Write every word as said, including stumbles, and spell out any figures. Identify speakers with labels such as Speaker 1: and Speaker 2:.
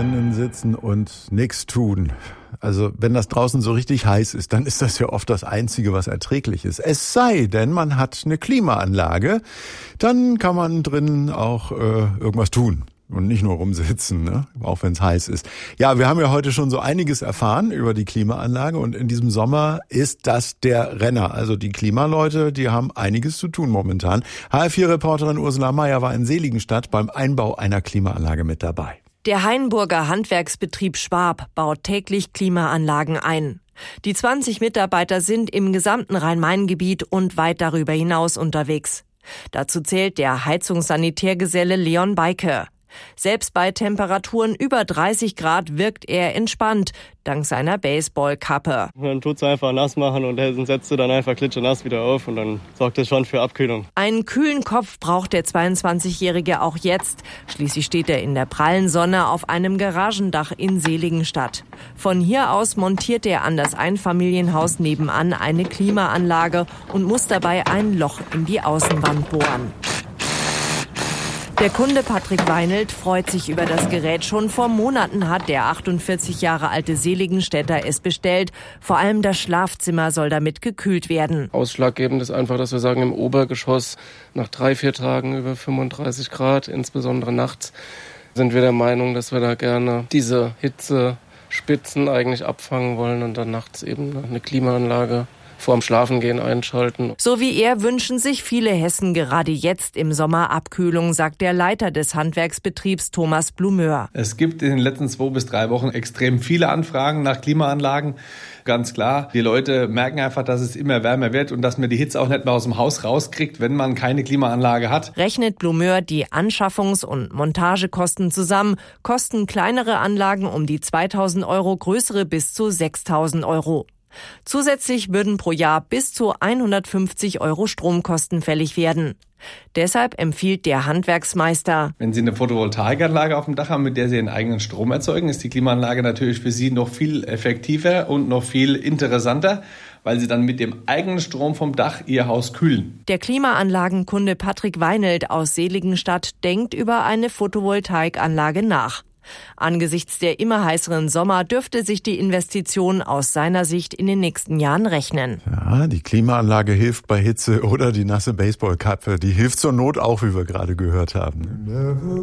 Speaker 1: drinnen sitzen und nichts tun. Also wenn das draußen so richtig heiß ist, dann ist das ja oft das Einzige, was erträglich ist. Es sei denn, man hat eine Klimaanlage, dann kann man drinnen auch äh, irgendwas tun. Und nicht nur rumsitzen, ne? Auch wenn es heiß ist. Ja, wir haben ja heute schon so einiges erfahren über die Klimaanlage und in diesem Sommer ist das der Renner. Also die Klimaleute, die haben einiges zu tun momentan. H R vier Reporterin Ursula Mayer war in Seligenstadt beim Einbau einer Klimaanlage mit dabei.
Speaker 2: Der Hainburger Handwerksbetrieb Schwab baut täglich Klimaanlagen ein. Die zwanzig Mitarbeiter sind im gesamten Rhein-Main-Gebiet und weit darüber hinaus unterwegs. Dazu zählt der Heizungssanitärgeselle Leon Beike. Selbst bei Temperaturen über dreißig Grad wirkt er entspannt, dank seiner Baseballkappe.
Speaker 3: Dann tut's einfach nass machen und dann setzt du dann einfach klitschenass wieder auf und dann sorgt das schon für Abkühlung.
Speaker 2: Einen kühlen Kopf braucht der zweiundzwanzigjährige auch jetzt. Schließlich steht er in der prallen Sonne auf einem Garagendach in Seligenstadt. Von hier aus montiert er an das Einfamilienhaus nebenan eine Klimaanlage und muss dabei ein Loch in die Außenwand bohren. Der Kunde Patrick Weinelt freut sich über das Gerät. Schon vor Monaten hat der achtundvierzig Jahre alte Seligenstädter es bestellt. Vor allem das Schlafzimmer soll damit gekühlt werden.
Speaker 4: Ausschlaggebend ist einfach, dass wir sagen, im Obergeschoss nach drei, vier Tagen über fünfunddreißig Grad, insbesondere nachts, sind wir der Meinung, dass wir da gerne diese Hitzespitzen eigentlich abfangen wollen und dann nachts eben eine Klimaanlage vorm Schlafengehen einschalten.
Speaker 2: So wie er wünschen sich viele Hessen gerade jetzt im Sommer Abkühlung, sagt der Leiter des Handwerksbetriebs Thomas Blumeur.
Speaker 5: Es gibt in den letzten zwei bis drei Wochen extrem viele Anfragen nach Klimaanlagen. Ganz klar, die Leute merken einfach, dass es immer wärmer wird und dass man die Hitze auch nicht mehr aus dem Haus rauskriegt, wenn man keine Klimaanlage hat.
Speaker 2: Rechnet Blumeur die Anschaffungs- und Montagekosten zusammen, kosten kleinere Anlagen um die zweitausend Euro, größere bis zu sechstausend Euro. Zusätzlich würden pro Jahr bis zu hundertfünfzig Euro Stromkosten fällig werden. Deshalb empfiehlt der Handwerksmeister:
Speaker 5: Wenn Sie eine Photovoltaikanlage auf dem Dach haben, mit der Sie Ihren eigenen Strom erzeugen, ist die Klimaanlage natürlich für Sie noch viel effektiver und noch viel interessanter, weil Sie dann mit dem eigenen Strom vom Dach Ihr Haus kühlen.
Speaker 2: Der Klimaanlagenkunde Patrick Weinelt aus Seligenstadt denkt über eine Photovoltaikanlage nach. Angesichts der immer heißeren Sommer dürfte sich die Investition aus seiner Sicht in den nächsten Jahren rechnen.
Speaker 1: Ja, die Klimaanlage hilft bei Hitze oder die nasse Baseballkappe, die hilft zur Not auch, wie wir gerade gehört haben.